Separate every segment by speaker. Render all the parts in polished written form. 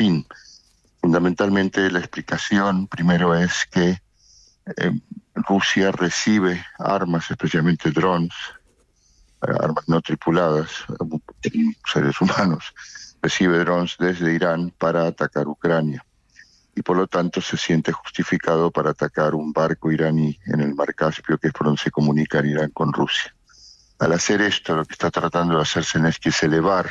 Speaker 1: fin. Fundamentalmente la explicación primero es que Rusia recibe armas, especialmente drones, armas no tripuladas, seres humanos, recibe drones desde Irán para atacar Ucrania. Y por lo tanto se siente justificado para atacar un barco iraní en el Mar Caspio, que es por donde se comunica Irán con Rusia. Al hacer esto, lo que está tratando de hacer Zelensky es elevar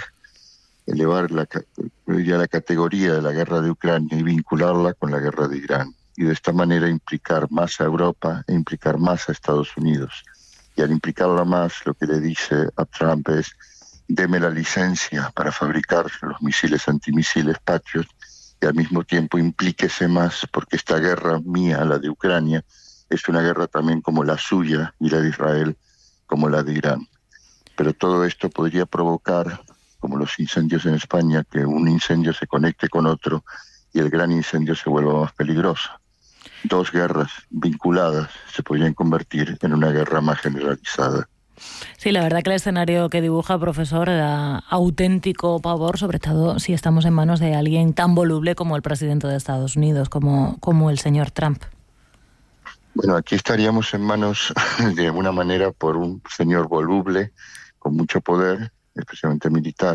Speaker 1: la categoría de la guerra de Ucrania y vincularla con la guerra de Irán. Y de esta manera implicar más a Europa e implicar más a Estados Unidos. Y al implicarla más, lo que le dice a Trump es: deme la licencia para fabricar los misiles antimisiles Patriot, y al mismo tiempo implíquese más, porque esta guerra mía, la de Ucrania, es una guerra también como la suya, y la de Israel como la de Irán. Pero todo esto podría provocar, como los incendios en España, que un incendio se conecte con otro y el gran incendio se vuelva más peligroso. Dos guerras vinculadas se podrían convertir en una guerra más generalizada.
Speaker 2: Sí, la verdad que el escenario que dibuja, profesor, da auténtico pavor, sobre todo si estamos en manos de alguien tan voluble como el presidente de Estados Unidos, como el señor Trump.
Speaker 1: Bueno, aquí estaríamos en manos, de alguna manera, por un señor voluble, con mucho poder, especialmente militar,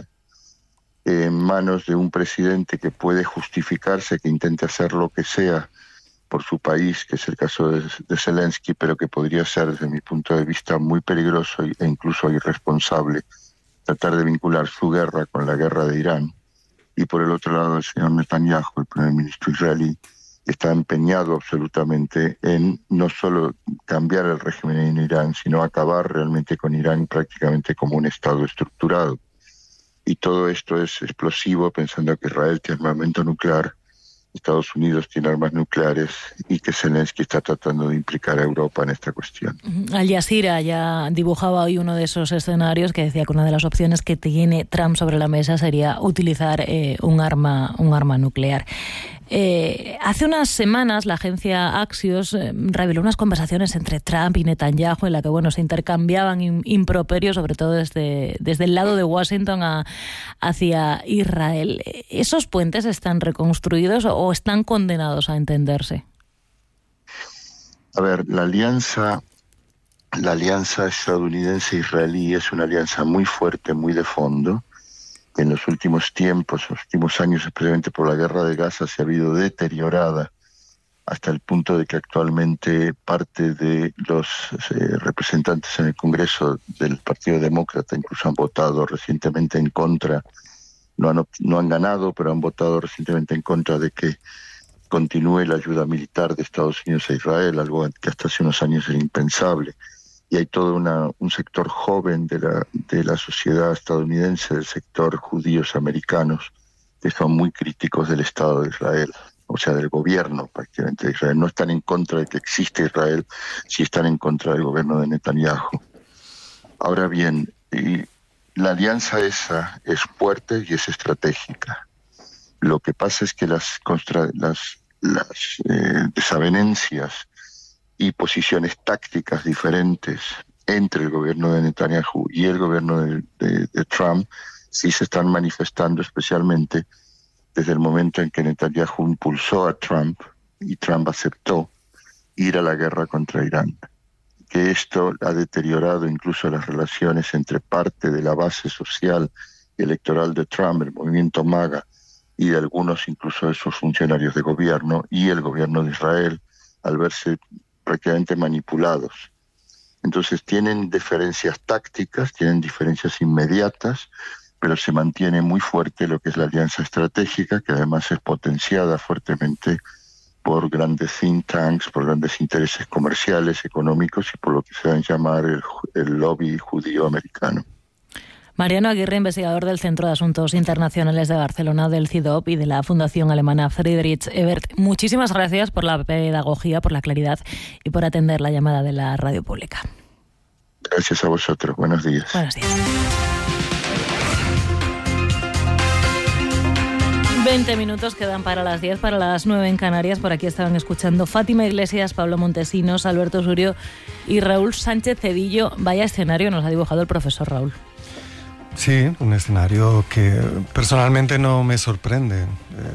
Speaker 1: en manos de un presidente que puede justificarse, que intente hacer lo que sea por su país, que es el caso de Zelensky, pero que podría ser, desde mi punto de vista, muy peligroso e incluso irresponsable tratar de vincular su guerra con la guerra de Irán. Y por el otro lado, el señor Netanyahu, el primer ministro israelí, está empeñado absolutamente en no solo cambiar el régimen en Irán, sino acabar realmente con Irán prácticamente como un Estado estructurado. Y todo esto es explosivo, pensando que Israel tiene armamento nuclear, Estados Unidos tiene armas nucleares y que Zelensky está tratando de implicar a Europa en esta cuestión.
Speaker 2: Al Jazeera ya dibujaba hoy uno de esos escenarios que decía que una de las opciones que tiene Trump sobre la mesa sería utilizar un arma nuclear. Hace unas semanas la agencia Axios reveló unas conversaciones entre Trump y Netanyahu en la que se intercambiaban improperios, sobre todo desde el lado de Washington hacia Israel. ¿Esos puentes están reconstruidos o están condenados a entenderse?
Speaker 1: A ver, la alianza estadounidense-israelí es una alianza muy fuerte, muy de fondo. En los últimos tiempos, los últimos años, especialmente por la guerra de Gaza, se ha habido deteriorada hasta el punto de que actualmente parte de los representantes en el Congreso del Partido Demócrata incluso han votado recientemente en contra, no han ganado, pero han votado recientemente en contra de que continúe la ayuda militar de Estados Unidos a Israel, algo que hasta hace unos años era impensable. Y hay todo un sector joven de la sociedad estadounidense, del sector judíos americanos, que son muy críticos del Estado de Israel, o sea, del gobierno prácticamente de Israel. No están en contra de que existe Israel, sí están en contra del gobierno de Netanyahu. Ahora bien, la alianza esa es fuerte y es estratégica. Lo que pasa es que las desavenencias y posiciones tácticas diferentes entre el gobierno de Netanyahu y el gobierno de Trump sí se están manifestando, especialmente desde el momento en que Netanyahu impulsó a Trump y Trump aceptó ir a la guerra contra Irán. Que esto ha deteriorado incluso las relaciones entre parte de la base social y electoral de Trump, el movimiento MAGA, y de algunos incluso de sus funcionarios de gobierno y el gobierno de Israel, al verse prácticamente manipulados. Entonces tienen diferencias tácticas, tienen diferencias inmediatas, pero se mantiene muy fuerte lo que es la alianza estratégica, que además es potenciada fuertemente por grandes think tanks, por grandes intereses comerciales, económicos y por lo que se va a llamar el lobby judío americano.
Speaker 2: Mariano Aguirre, investigador del Centro de Asuntos Internacionales de Barcelona, del CIDOB y de la Fundación Alemana Friedrich Ebert. Muchísimas gracias por la pedagogía, por la claridad y por atender la llamada de la radio pública.
Speaker 1: Gracias a vosotros. Buenos días.
Speaker 2: Buenos días. 20 minutos quedan para las 10, para las 9 en Canarias. Por aquí estaban escuchando Fátima Iglesias, Pablo Montesinos, Alberto Surio y Raúl Sánchez Cedillo. Vaya escenario nos ha dibujado el profesor Raúl.
Speaker 3: Sí, un escenario que personalmente no me sorprende.